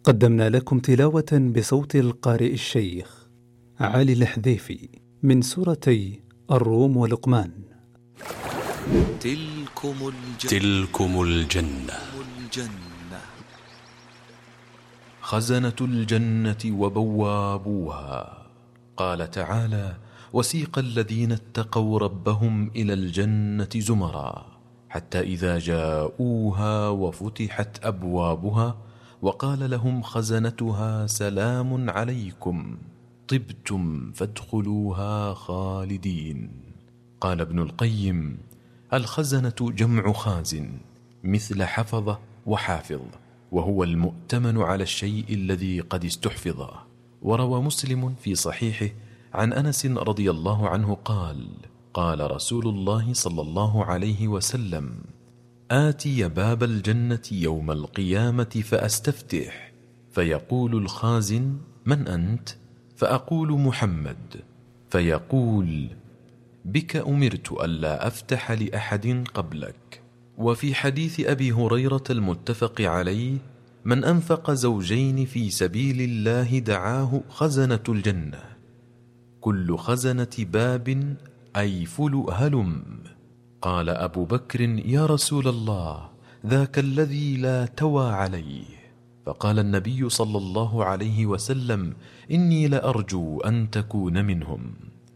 قدمنا لكم تلاوة بصوت القارئ الشيخ علي الحذيفي من سورتي الروم ولقمان. تلكم الجنة خزنة الجنة وبوابوها. قال تعالى: وسيق الذين اتقوا ربهم إلى الجنة زمرا حتى إذا جاءوها وفتحت أبوابها وقال لهم خزنتها سلام عليكم طبتم فادخلوها خالدين. قال ابن القيم: الخزنة جمع خازن مثل حفظ وحافظ، وهو المؤتمن على الشيء الذي قد استحفظ. وروى مسلم في صحيحه عن أنس رضي الله عنه قال: قال رسول الله صلى الله عليه وسلم: آتي باب الجنة يوم القيامة فأستفتح، فيقول الخازن: من أنت؟ فأقول: محمد. فيقول: بك أمرت ألا أفتح لأحد قبلك. وفي حديث أبي هريرة المتفق عليه: من أنفق زوجين في سبيل الله دعاه خزنة الجنة، كل خزنة باب أي فل هلم. قال أبو بكر: يا رسول الله، ذاك الذي لا توى عليه. فقال النبي صلى الله عليه وسلم: إني لأرجو أن تكون منهم.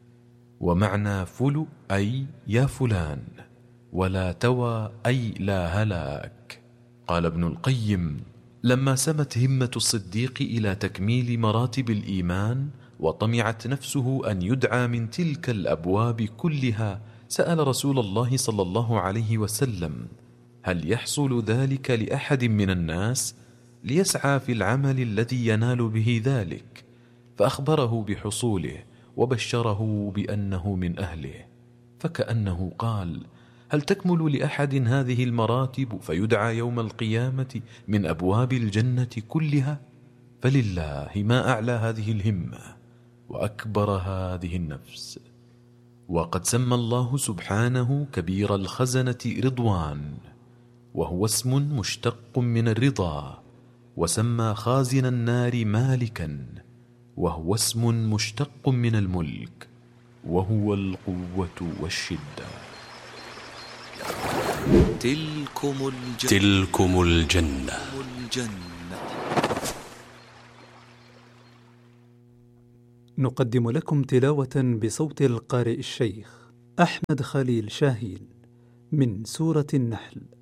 ومعنى فل أي يا فلان، ولا توى أي لا هلاك. قال ابن القيم: لما سمت همة الصديق إلى تكميل مراتب الإيمان وطمعت نفسه أن يدعى من تلك الأبواب كلها، سأل رسول الله صلى الله عليه وسلم: هل يحصل ذلك لأحد من الناس؟ ليسعى في العمل الذي ينال به ذلك. فأخبره بحصوله وبشره بأنه من أهله، فكأنه قال: هل تكمل لأحد هذه المراتب فيدعى يوم القيامة من أبواب الجنة كلها؟ فلله ما أعلى هذه الهمة وأكبر هذه النفس. وقد سمى الله سبحانه كبير الخزنة رضوان، وهو اسم مشتق من الرضا، وسمى خازن النار مالكا، وهو اسم مشتق من الملك، وهو القوة والشدة. تلكم الجنة. نقدم لكم تلاوة بصوت القارئ الشيخ أحمد خليل شاهين من سورة النحل.